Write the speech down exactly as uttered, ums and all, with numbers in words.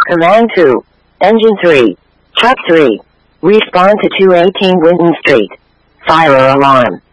Command two. Engine three. Truck three. Respond to two eighteen Winton Street. Fire alarm.